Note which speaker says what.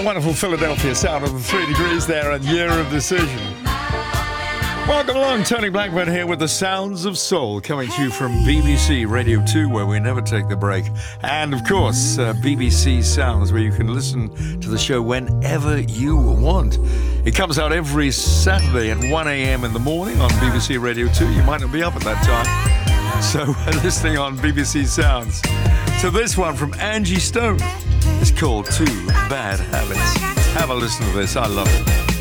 Speaker 1: Wonderful Philadelphia sound of the 3 Degrees there and Year of Decision. Welcome along, Tony Blackburn here with the Sounds of Soul, coming to you from BBC Radio 2, where we never take the break. And of course, BBC Sounds, where you can listen to the show whenever you want. It comes out every Saturday at 1 a.m. in the morning on BBC Radio 2. You might not be up at that time, so listening on BBC Sounds. So this one from Angie Stone is called Two Bad Habits. Have a listen to this. I love it.